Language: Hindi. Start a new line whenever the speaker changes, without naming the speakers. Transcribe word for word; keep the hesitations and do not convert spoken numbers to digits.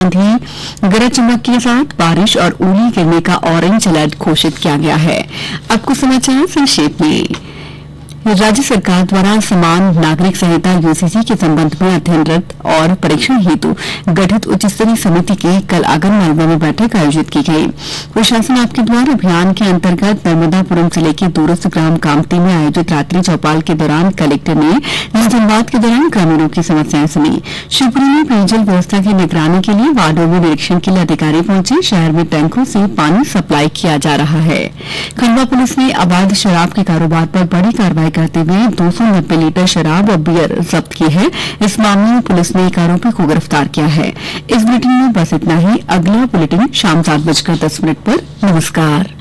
आंधी, गरज चमक के साथ बारिश और ओले गिरने का ऑरेंज अलर्ट घोषित किया गया है। अब कुछ समाचार संक्षेप में। राज्य सरकार द्वारा समान नागरिक संहिता यूसीसी के संबंध में अध्ययनरत और परीक्षण हेतु गठित उच्च स्तरीय समिति की कल आगरमालवा में बैठक आयोजित की गई। प्रशासन आपके द्वार अभियान के अंतर्गत नर्मदापुरम जिले के दूरस्थ ग्राम कामती में आयोजित रात्रि चौपाल के दौरान कलेक्टर ने जनसंवाद के दौरान ग्रामीणों की समस्याएं सुनी। शिवपुरी में पेयजल व्यवस्था की निगरानी के लिए वार्डों में निरीक्षण के लिए अधिकारी पहुंचे। शहर में टैंकों से पानी सप्लाई किया जा रहा है। खंडवा पुलिस ने अवैध शराब के कारोबार पर बड़ी कार्रवाई करते हुए दो सौ नब्बे लीटर शराब और बियर जब्त की है। इस मामले में पुलिस ने एक आरोपी को गिरफ्तार किया है। इस बुलेटिन में बस इतना ही। अगला बुलेटिन शाम सात बजकर दस मिनट पर। नमस्कार।